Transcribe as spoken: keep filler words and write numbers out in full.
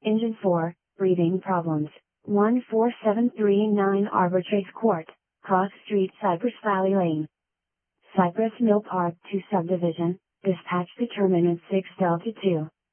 Engine four, breathing problems. one four seven three nine Arbitrates Court, Cross Street, Cypress Valley Lane. Cypress Mill Park two Subdivision, dispatch determinant six Delta two.